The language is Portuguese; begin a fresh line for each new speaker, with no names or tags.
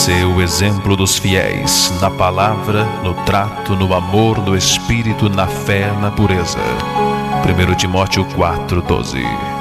ser o exemplo dos fiéis, na palavra, no trato, no amor, no espírito, na fé, na pureza. 1 Timóteo 4:12.